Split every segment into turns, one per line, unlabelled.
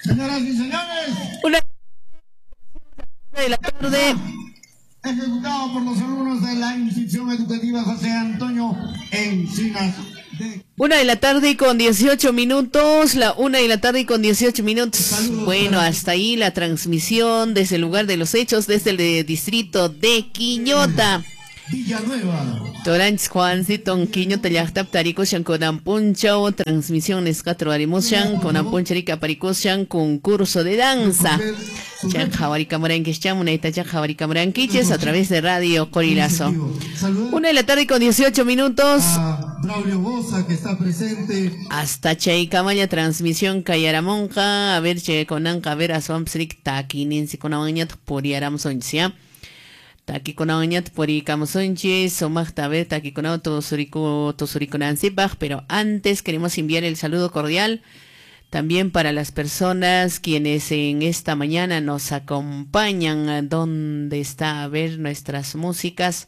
Señoras y señores,
Una de la tarde.
Ejecutado por los alumnos de la institución educativa José Antonio Encinas.
1 de la tarde con 18 minutos, la 1 de la tarde con 18 minutos.
Saludos,
bueno, hasta ahí la transmisión desde el lugar de los hechos, desde el distrito de Quiñota.
Villanueva.
Toranch Juancito Quiñota Llaqtap Taricoshan con Ampunchao, transmisiones 4 Arimushan con Ampuncharica Paricoshan, concurso de danza. Chan Javarika Moranquicham, una itacha Javarika Moranquiches a través de Radio Corilazo. 1 de la tarde con 18 minutos.
Braulio Bosa, que está presente.
Hasta Chaicamaya, transmisión Cayaramonja, a ver Che Conanca, a ver a Swamsrik Takininsi con Añat por Yaramsonsia. Taki con Añat por Icamusonche, Somachta, a ver Taki con Tosurico Nansibach, pero antes queremos enviar el saludo cordial también para las personas quienes en esta mañana nos acompañan. ¿Dónde está? A ver nuestras músicas.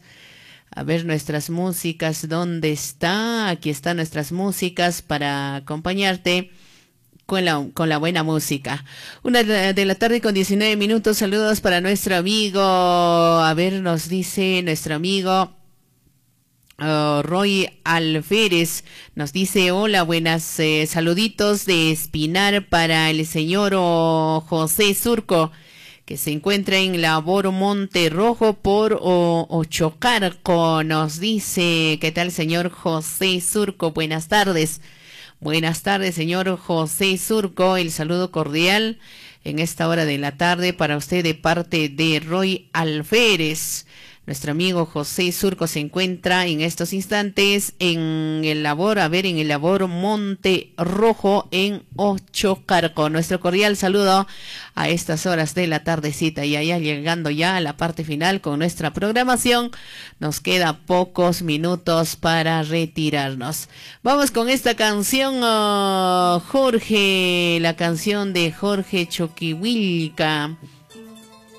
¿Dónde está? Aquí están nuestras músicas para acompañarte con la buena música. 1 de la tarde con 19 minutos. Saludos para nuestro amigo. A ver, nos dice nuestro amigo Roy Alférez. Nos dice: hola, buenas, saluditos de Espinar para el señor José Surco, que se encuentra en Labor Monte Rojo por Ochocarco. Nos dice: ¿qué tal, señor José Surco? Buenas tardes. Buenas tardes, señor José Surco. El saludo cordial en esta hora de la tarde para usted de parte de Roy Alférez. Nuestro amigo José Surco se encuentra en estos instantes en el Labor Monte Rojo en Ochocarco. Nuestro cordial saludo a estas horas de la tardecita, y allá llegando ya a la parte final con nuestra programación. Nos queda pocos minutos para retirarnos. Vamos con esta canción, Jorge, la canción de Jorge Choquihuilca.